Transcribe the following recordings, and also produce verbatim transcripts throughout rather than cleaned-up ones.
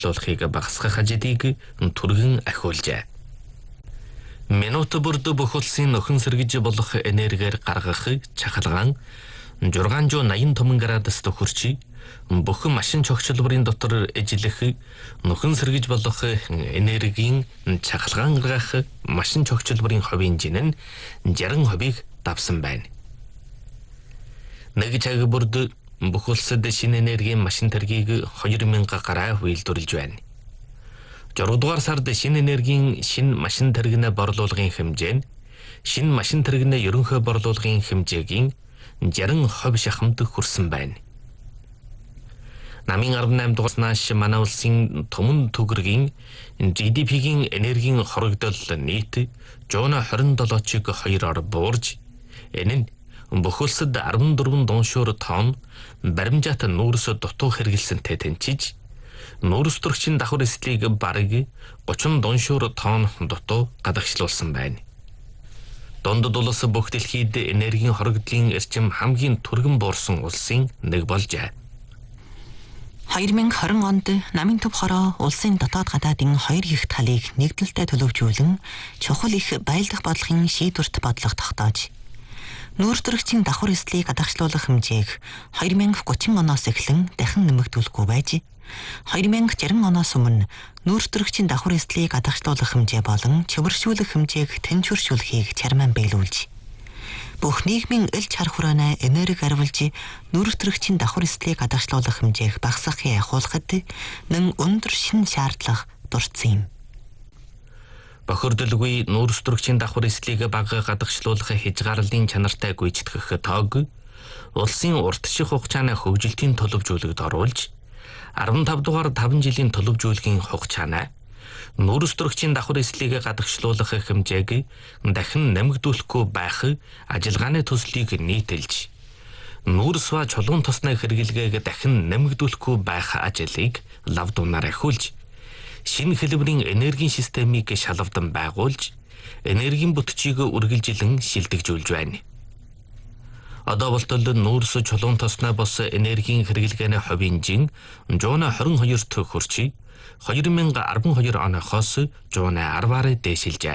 луулахыг багасгах ажлыг түргэн ахиулжээ. Минут бүрд бүх улсын нөхөн сэргэж болох энергиэр гаргах чахалгаан шесть восемьдесят томон градуст хүрч бүх машин чогцлбарын дотор ажиллах нөхөн сэргэж болох энергийн чахалгаан гаргах машин чогцлбарын хувийн жин нь шестьдесят процентыг давсан байна. Нэг цаг бүрд бүх улсад шинэ энергийн машин тэргийг two thousand гараа үйлдвэрлэж байна. six дугаар сард шинэ энергийн шинэ машин тэрэгнээ борлуулгын хэмжээ нь шинэ машин тэрэгнээ ерөнхий борлуулгын хэмжээгийн sixty percent шахамд хүрсэн байна. Намын eighty-eight дугаар нааш манай улсын түмэн төгрөгийн G D P-гийн энергийн хорогдол нийт one twenty-seven-ыг two-оор буурж энэ нь бүх улсад fourteen дуншуур тонн баримжаат нүүрс дутуу хэрэгэлсэнтэй тэнцэж нүүрс төрөгчийн давхар эслийг бараг thirty дуншуур тонн дутуу гадагшлуулсан байна. Дундад улс бүх дэлхийд энергийн хорогдлын эрчим хамгийн түргэн буурсан улсын нэг болжээ. twenty twenty онд намын төв хороо улсын дотоод гадаадын хоёр их талыг нэгдэлтэй төлөвжүүлэн чухал их баялдах бодлогын шийдвэрт бодлого тогтоож нүүрс төрөгчийн давхар эслийг гадагшлуулах хэмжээг twenty thirty оноос эхлэн дахин нэмэгдүүлэхгүй байж twenty sixty оноос өмнө нүүрс төрөгчийн давхар эслийг гадагшлуулах хэмжээ болон чөвөршүүлэх хэмжээг тэнцвэршүүлэхийг чармаан биелүүлж бүх нийгмийн элч хар хураанаа энерги арвилж нүүрс төрөгчийн давхар эслийг гадагшлуулах хэмжээг багасгахыг ахиулахад нэн өндөр шин шаардлага дурдсан юм. Бохирдолгүй нүүрс төрөгчийн давхар эслийг бага гадагшлуулах хязгаарлалын чанартай гүйцэтгэх тоог улсын урт ших хугацааны хөгжилтийн төлөвжүүлэгт оруулж fifty-five дугаар five жилийн төлөвжүүлгийн хугацаанаа нүүрс төрөгчийн давхар эслийг гадагшлуулах хэмжээг дахин нэмэгдүүлэхгүй байх ажиллагааны төслийг нийтэлж нүүрс ба чулуун тосны хэрэглэгээг дахин нэмэгдүүлэхгүй байх ажлыг лав дунаар ахиулж шинэ хэлбэрийн энергийн системийг шалавдан байгуулж энергийн бүтчийг үргэлжилэн шилдэгжүүлж байна. Одоо болтол нүүрс чулуун тосны бос энергийн хэрэглгээний хувийн жин one twenty-two хүрч twenty twelve оноохоос one ten-аар дээшилжээ.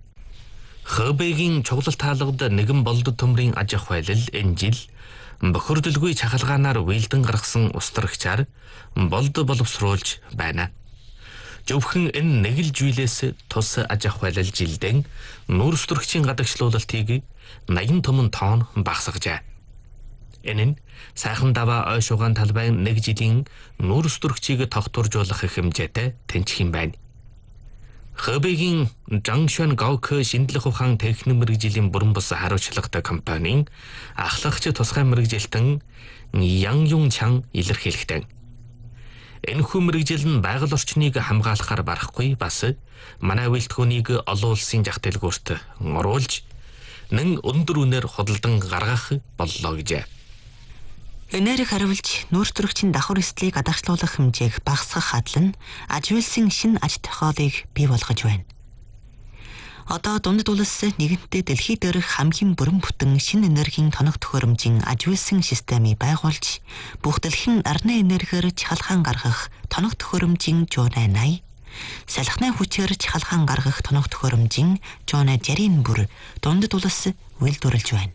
Хэбэгийн чуглал таалгад нэгэн болд төмрийн аж ахуйлал энэ жил бохирдолгүй чахалгаанаар уйлдан гаргасан устрагчаар болд боловсруулж байна. Зөвхөн энэ нэг л жийлээс тус аж ахуйлал жилдэн нүүрс төрөгчийн гадагшлуулалтыг eighty томон тонн багасгажээ. Энэ нь сайхан даваа ой шугаан талбайн нэг жилийн нүүрс төрөгчийг тогтворжуулах хэмжээтэй тэнцэх юм байна. Хэбэгийн Zhongshan Gaoke шинжлэх ухаан техник мэргэжлийн бүрэн бус хариуцлагатай компанийн ахлагч тусгай мэргэжилтэн Yang Yongchang илэрхийлэхдээ энэхүү мэргэжил нь байгаль орчныг хамгаалахаар барахгүй бас манай үйлдэгчнийг олон улсын зах дэлгүүрт оруулж нэн өндөр үнээр худалдан гаргах боллоо гэжээ. Энерги хариулж нүүрс төрөгчийн давхар эслийг гадагшлуулах хэмжээг багасгах хадал нь аж үйлсийн шинэ аж тохиолыг бий болгож байна. Одоо дундад улс нэгэнтээ дэлхий дээрх хамгийн бүрэн бүтэн шинэ энергийн тоног төхөөрөмжийн аж үйлсийн системийг байгуулж бүх дэлхийн арны энергиэр чахалгаан гаргах тоног төхөөрөмжийн one eighty, салхины хүчээр чахалгаан гаргах тоног төхөөрөмжийн one sixty бүр дундад улс үйлдвэрлэж байна.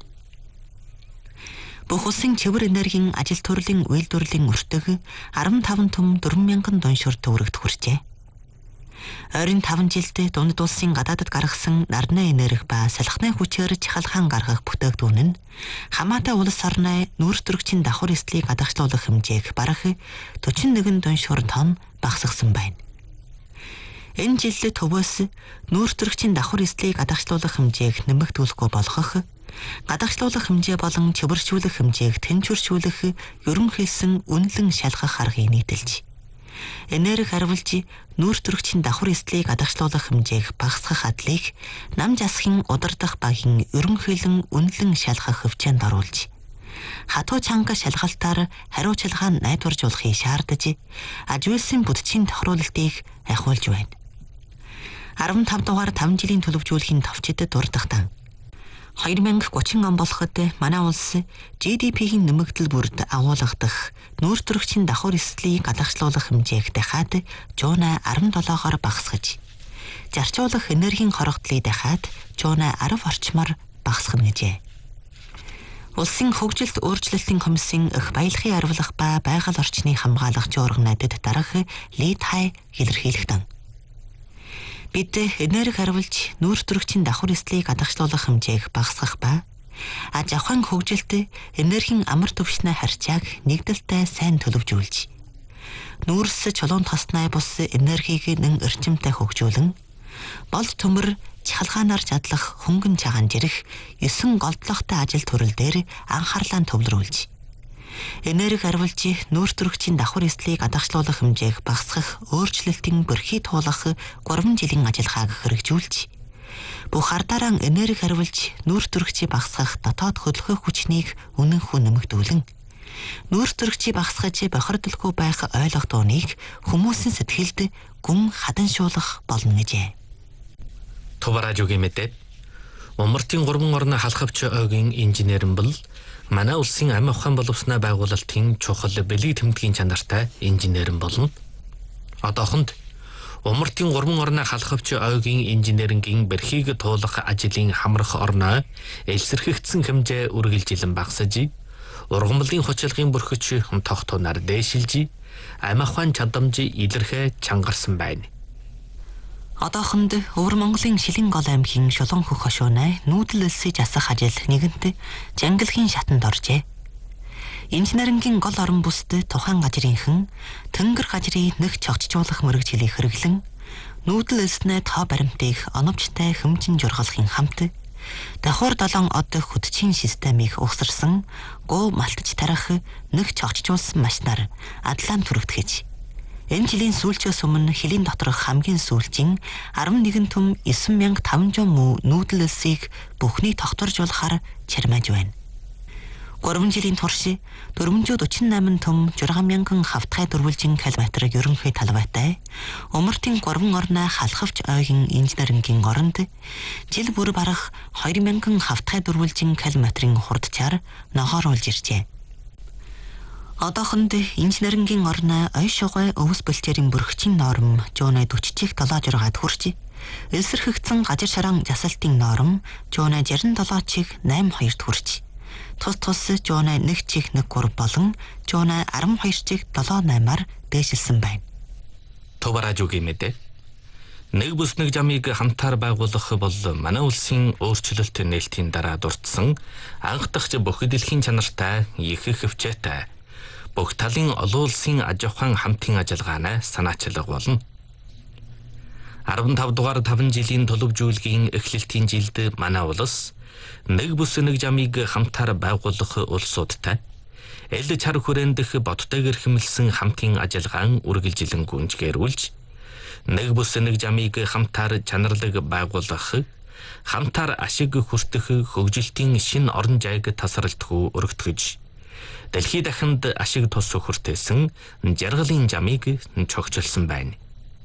Бүх улсын цэвэр энергийн ажил төрлийн үйлдвэрлэлийн өртөг fifty-five том four thousand дуншуур төгрөгт хүрчээ. Ойрын five жилд дундад улсын гадаадд гаргасан нарны энерги ба салхины хүчээр чахалгаан гаргах бүтээгдэхүүн нь хамаатай улс орны нүүрс төрөгчийн давхар эслийг гадагшлуулах хэмжээг барах forty-one дуншуур тонн багасгасан байна. Энэ жил төвөөс нүүрс төрөгчийн давхар эслийг гадагшлуулах хэмжээг нэмэгдүүлэхгүй болгох, гадагшлуулах хэмжээ болон чөвөршүүлэх хэмжээг тэнцвэршүүлэх ерөнхийдсөн үнэлэн шалгах аргыг нийтэлж энерги хариулж нүүрс төрөгчийн давхар эслийг гадагшлуулах хэмжээг багасгах хадлыг нам засгийн удирдах багийн ерөнхийлөн үнэлэн шалгах хөвчөнд оруулж хатуу чанга шалгалтаар хариуцлагаа найдваржуулахыг шаардаж аж үйлсийн бүтцийн тохируулалтыг ахиулж байна. fifty-five дугаар five жилийн төлөвжүүлэхийн товчид дурдахтан хоёр мянга гучин он болоход манай улс Жи Ди Пи-ийн нэмэгдэл бүрд агуулгадах нүүр төрөгчийн давхар эслийг гадагшлуулах хэмжээг дахиад жуунаа арван долоогоор багасгаж, зарцуулах энергийн хорогдлыг дахиад жуунаа арав орчмоор багасгана гэжээ. Улсын хөгжилт өөрчлөлтийн комиссийн эх баялагын арвлах ба байгаль орчныг хамгаалагч орган надад дараах Ли Тай илэрхийлэгдэн. Бид энерги харуулж нүүр төрөгчийн давхар эслийг гадагшлуулах хэмжээг багасгах ба аж ахуйн хөгжилд энергийн амар түвшний харьцааг нэгдэлтэй сайн төлөвжүүлж, нүүрс чулуун тоснай бус энергийг нэн эрчимтэй хөгжүүлэн, болд төмөр чахалгаанаар чадлах хөнгөн чагаан жирэх есөн голдлогтой ажил төрөл дээр анхаарлаа төвлөрүүлж, энерги харуулж нүүр төрөгчийн давхар эслийг гадагшлуулах хэмжээг багасгах өөрчлөлтийн бөрхий туулах гурван жилийн ажиллагааг хэрэгжүүлж, бүх ардараа энерги харуулж нүүр төрөгчийг багасгах дотоод хөдөлгөөх хүчнийг үнэнхүү нэмэгдүүлэн, нүүр төрөгчийг багасгаж бохирдолгүй байх ойлгодоныг хүмүүсийн сэтгэлд гүн хаданшуулах болно гэжээ. Тувааражуугийн мэдээ. Умартын гурван орны халхавч ойгийн инженер нь бол манай улсын амь ухаан боловсноо байгуулалтын чухал бэлэг тэмдгийн чанартай инженер нь болно. Одоохонд Умартын гурван орны халхавч ойгийн инженерингийн бэрхийг туулах ажлын хамрах орноо элсэрхэгдсэн хэмжээ үргэлжилэн багасж, ургамлын хүчилгын бүрхэж тогтооноор дээшилж, амь ухаан чадамж илэрхэ чангарсан байна. Одоохонд Өвөр Монголын Шилэн гол аймгийн Шулуун хөх хошуунай нүүдэл элсэж асах ажил нэгэнт жангилхийн шатанд оржээ. Инженерингийн гол орон бүсд тухайн газрынхан тэнгэр газрыг нэг чогчжуулах мөрөгжлийг хэрэглэн, нүүдэл элснэ тоо баримтыг оновчтой хэмжин жургалахын хамт давхар долоон од хөтчийн системийг угсарсан гоо малтж тарах нэг чогчжуулсан машинаар адлаан түрэгдэхэж, энэ жилийн сүүлчээс өмнө хилийн доторх хамгийн сүүлчийн арван нэгэн түм девять мянга тавнжаа муу нүүдэл элсийг бүхний тогтворжуулахаар чармааж байна. гурван жилийн турш дөрвөнжүү дөрвөн восемь түм шесть мянган хавтгай дөрвөлжин километр ерөнхий талбайтай умартын гурван орны халхавч ойгийн инженерингийн оронд жил бүр барах хоёр мянган хавтгай дөрвөлжин километрийн хурдчаар ногооруулж иржээ. Одоохонд инженерингийн орны ой шугай өвс бэлчээрийн бүрхчийн норм жуунаа дөрвөлжих жилд хүрч, элсэрхэгдсэн газар шаран засалтын норм жуунаа шестдесят долоо чих найман хоёрт хүрч, тус тус жуунаа нэг чих нэг гурав болон жуунаа арван хоёр чих долоо наймаар дээшилсэн байна. Тувааражуугийн мэдээ. Нэг бүс нэг жамыг хамтаар байгуулах бол манай улсын өөрчлөлт нээлтийн дараа дурдсан анх дахь бүх дэлхийн чанартай их их хвчээтэй бүх талын олон улсын аж ахуйн хамтын ажиллагаанаа санаачлах болно. арван тав дугаар таван жилийн төлөвжүүлгийн эхлэлтийн жилд манай улс нэг бүс нэг жамыг хамтаар байгуулах улсуудтай эл чар хүрэндэх бодтойгэр хэмэлсэн хамтын ажиллагаан үргэлжилэн гүнжгээрүүлж, нэг бүс нэг жамыг хамтаар чанарлаг байгуулах, хамтаар ашиг хүртэх хөгжилтийн шин орон жайг тасралтгүй өргөтгөж, дэлхий дахинд ашиг тус хүртээсэн жаргалын жамыг чогчилсан байна.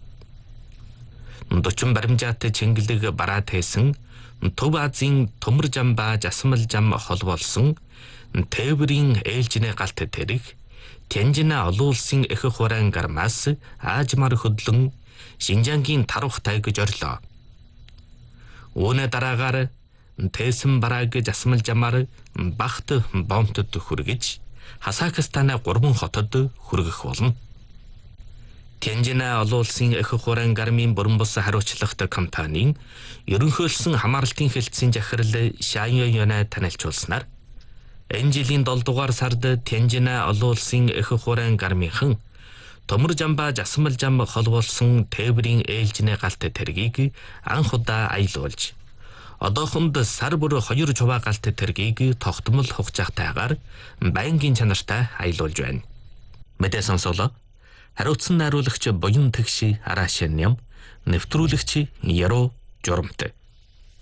Дочон баримжаат чингэлэг бараад хийсэн Төв Азийн төмөр жам ба жасмал жам холбоолсон Тээврийн ээлжинэ галт тэрэг Тянжина олон улсын их хураан гармаас аажмаар хөдлөн Шинжангийн таруух тайг жорлоо. Үүнэ дараагаар Тэсэн барааг жасмал жамаар Бахт бомтод хүргэж Хасакстаны гурван хотод хүргэх болно. Тянжина олон улсын их хураан гармын бүрэн бус хариуцлагатай компанийн ерөнхийлсөн хамаарлтын хэлтсийн захирал Шаоёна танилцуулснаар энэ жилийн долоо дугаар сард Тянжина олон улсын их хураан гармынхан төмөр жам ба жасмал жам холбоолсон Тээврийн ээлжинэ галт тэргийг анх удаа аялуулж, одоохонд сар бүр хоёр чуваа галт тэргийг тогтмол хугацаатайгаар байнгын чанартай аялуулж байна. Мэдээ сонсолоо. Хариуцсан найруулагч Буян Тэгш Арашин ям, нэвтрүүлэгч Яруу Журамтай.